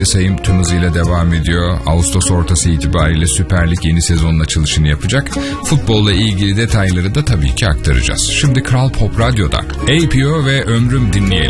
sayım tüm hızıyla devam ediyor. Ağustos ortası itibariyle Süper Lig yeni sezonun açılışını yapacak. Futbolla ilgili detayları da tabii ki aktaracağız. Şimdi Kral Pop Radyo'da APO ve Ömrüm dinleyelim.